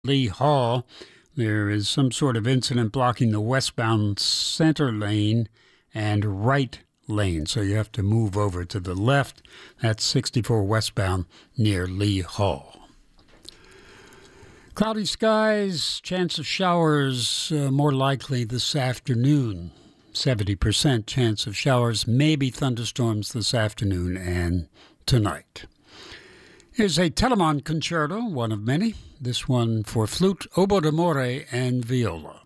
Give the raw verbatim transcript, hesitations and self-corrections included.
Lee Hall. There is some sort of incident blocking the westbound center lane and right lane, so you have to move over to the left. That's sixty-four westbound near Lee Hall. Cloudy skies, chance of showers uh, more likely this afternoon. seventy percent chance of showers, maybe thunderstorms this afternoon and tonight. Here's a Telemann concerto, one of many. This one for flute, oboe d'amore, and viola.